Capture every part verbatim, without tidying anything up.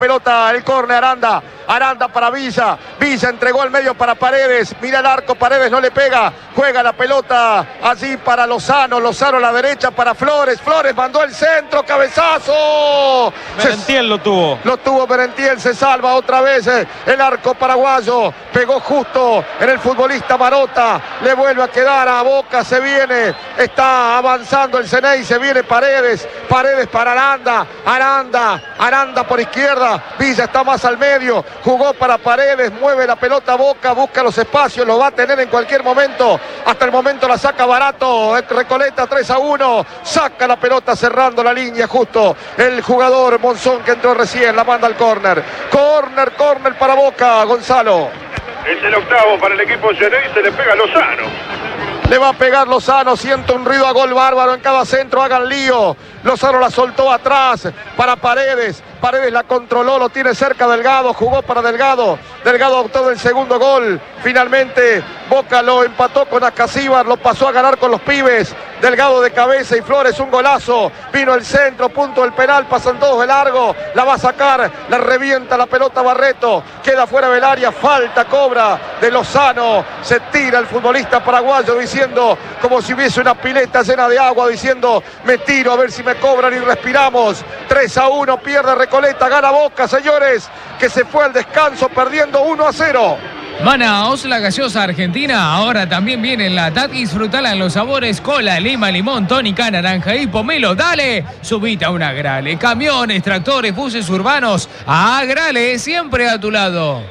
Pelota, el córner, Aranda, Aranda para Villa, Villa entregó el medio para Paredes, mira el arco, Paredes no le pega, juega la pelota allí para Lozano, Lozano a la derecha para Flores, Flores mandó el centro, cabezazo. Merentiel lo tuvo. Lo tuvo Merentiel, se salva otra vez el arco paraguayo, pegó justo en el futbolista Marota, le vuelve a quedar a Boca, se viene, está avanzando el Ceney, se viene Paredes, Paredes para Aranda, Aranda, Aranda por izquierda, Villa está más al medio, jugó para Paredes, mueve la pelota Boca, busca los espacios, lo va a tener en cualquier momento, hasta el momento la saca barato, Recoleta tres a uno, saca la pelota cerrando la línea justo, el jugador Monzón que entró recién, la manda al córner, córner, córner para Boca, Gonzalo. Es el octavo para el equipo Ceney, se le pega a Lozano. Le va a pegar Lozano, siento un ruido a gol bárbaro en cada centro, hagan lío. Lozano la soltó atrás para Paredes, Paredes la controló, lo tiene cerca Delgado, jugó para Delgado, Delgado optó del segundo gol, finalmente Boca lo empató con Ascasíbar, lo pasó a ganar con los pibes, Delgado de cabeza y Flores, un golazo, vino el centro, punto del penal, pasan todos de largo, la va a sacar, la revienta la pelota Barreto, queda fuera del área, falta, cobra de Lozano, se tira el futbolista paraguayo diciendo, como si hubiese una pileta llena de agua, diciendo, me tiro a ver si me cobran y respiramos, tres a uno, pierde Recoleta, gana Boca, señores, que se fue al descanso perdiendo uno a cero. Manaos, la gaseosa argentina, ahora también viene en la T A T, disfrutala en los sabores cola, lima, limón, tónica, naranja y pomelo. Dale, subite a una Grale, camiones, tractores, buses urbanos, a Grale, siempre a tu lado.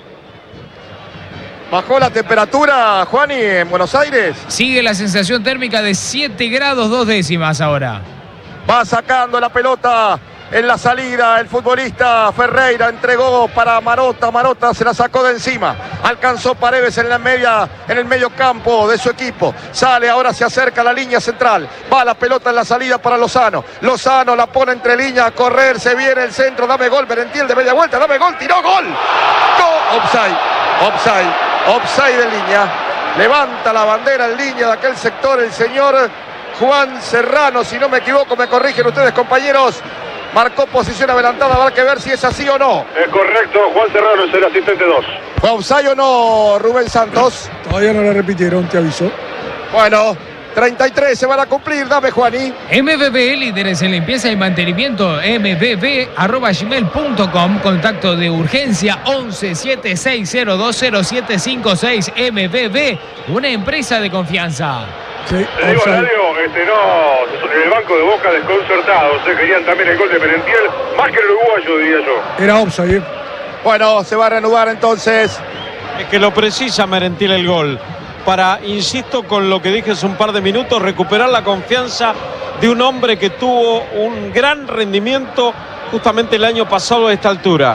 Bajó la temperatura, Juani, en Buenos Aires. Sigue la sensación térmica de siete grados dos décimas ahora. Va sacando la pelota en la salida el futbolista Ferreira, entregó para Marota, Marota se la sacó de encima, alcanzó Paredes en la media, en el medio campo de su equipo, sale, ahora se acerca a la línea central, va la pelota en la salida para Lozano, Lozano la pone entre líneas, a correr, se viene el centro, dame gol, Merentiel de media vuelta, dame gol, tiró gol, ¡Gol! Offside, offside, offside de línea, levanta la bandera en línea de aquel sector el señor Juan Serrano, si no me equivoco, me corrigen ustedes compañeros. Marcó posición adelantada, habrá que ver si es así o no. Es correcto, Juan Serrano es el asistente dos. ¿Fue offside o no, Rubén Santos? Todavía no la repitieron, te aviso. Bueno, treinta y tres se van a cumplir, dame Juani. M B B, líderes en limpieza y mantenimiento, m b b arroba gmail punto com, contacto de urgencia once siete seis cero dos cero siete cinco seis, M B B, una empresa de confianza. Sí, Te digo, Eladio, este, no, en el banco de Boca desconcertados, se querían también el gol de Merentiel, más que el uruguayo, diría yo. Era offside. ¿eh? Bueno, se va a reanudar entonces. Es que lo precisa Merentiel el gol. Para, insisto, con lo que dije hace un par de minutos, recuperar la confianza de un hombre que tuvo un gran rendimiento justamente el año pasado a esta altura.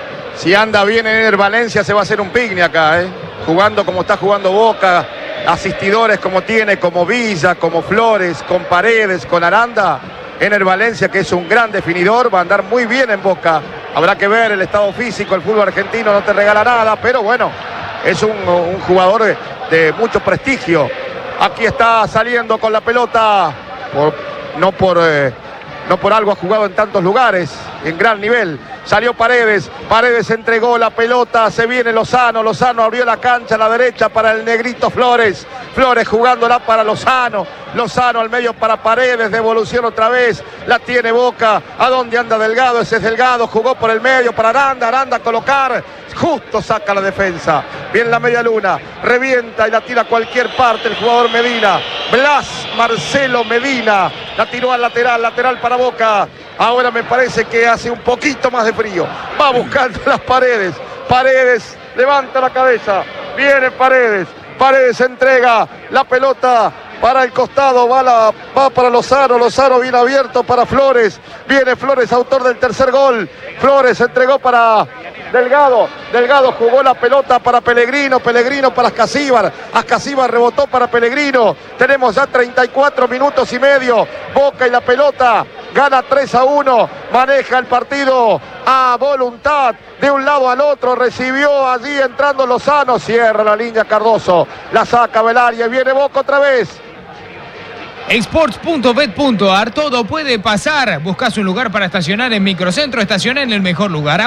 Si anda bien en el Valencia se va a hacer un picnic acá, ¿eh? Jugando como está jugando Boca, asistidores como tiene, como Villa, como Flores, con Paredes, con Aranda. En el Valencia, que es un gran definidor, va a andar muy bien en Boca. Habrá que ver el estado físico, el fútbol argentino no te regala nada, pero bueno, es un, un jugador de, de mucho prestigio. Aquí está saliendo con la pelota, por, no, por, eh, no por algo ha jugado en tantos lugares, en gran nivel. Salió Paredes, Paredes entregó la pelota, se viene Lozano, Lozano abrió la cancha a la derecha para el negrito Flores, Flores jugándola para Lozano, Lozano al medio para Paredes, devolución otra vez, la tiene Boca, ¿a dónde anda Delgado? Ese es Delgado, jugó por el medio para Aranda, Aranda a colocar, justo saca la defensa, viene la media luna, revienta y la tira a cualquier parte el jugador Medina, Blas Marcelo Medina, la tiró al lateral, lateral para Boca. Ahora me parece que hace un poquito más de frío. Va buscando las Paredes. Paredes levanta la cabeza. Viene Paredes. Paredes entrega la pelota para el costado. Va, la, va para Lozano. Lozano viene abierto para Flores. Viene Flores, autor del tercer gol. Flores entregó para Delgado. Delgado jugó la pelota para Pellegrino. Pellegrino para Ascasíbar. Ascasíbar rebotó para Pellegrino. Tenemos ya treinta y cuatro minutos y medio. Boca y la pelota. Gana tres a uno, maneja el partido a voluntad, de un lado al otro, recibió allí entrando Lozano, cierra la línea Cardoso, la saca Belaria, viene Boca otra vez. Sports punto bet punto ar, todo puede pasar. Buscas un lugar para estacionar en Microcentro, estaciona en el mejor lugar.